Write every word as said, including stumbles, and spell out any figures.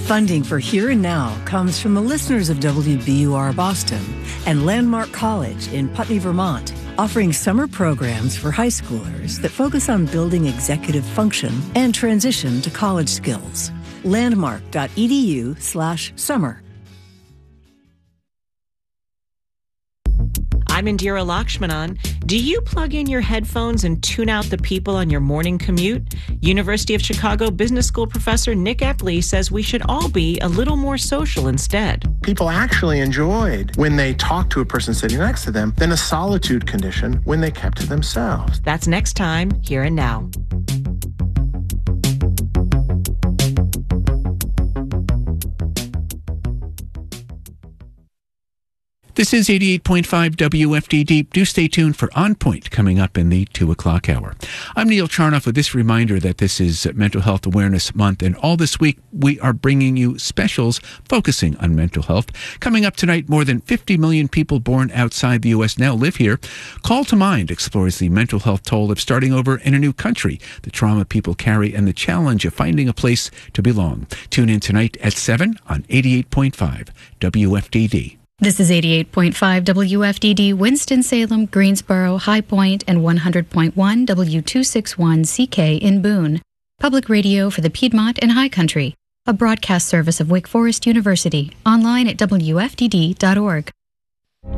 Funding for Here and Now comes from the listeners of W B U R Boston and Landmark College in Putney, Vermont, offering summer programs for high schoolers that focus on building executive function and transition to college skills. Landmark.edu slash summer. I'm Indira Lakshmanan. Do you plug in your headphones and tune out the people on your morning commute? University of Chicago Business School professor Nick Epley says we should all be a little more social instead. People actually enjoyed when they talked to a person sitting next to them than a solitude condition when they kept to themselves. That's next time, Here and Now. This is eighty-eight point five W F D D. Do stay tuned for On Point coming up in the two o'clock hour. I'm Neil Charnoff with this reminder that this is Mental Health Awareness Month, and all this week we are bringing you specials focusing on mental health. Coming up tonight, more than fifty million people born outside the U S now live here. Call to Mind explores the mental health toll of starting over in a new country, the trauma people carry, and the challenge of finding a place to belong. Tune in tonight at seven on eighty-eight point five W F D D. This is eighty-eight point five W F D D, Winston-Salem, Greensboro, High Point, and one hundred point one W two sixty-one C K in Boone. Public radio for the Piedmont and High Country. A broadcast service of Wake Forest University. Online at W F D D dot org.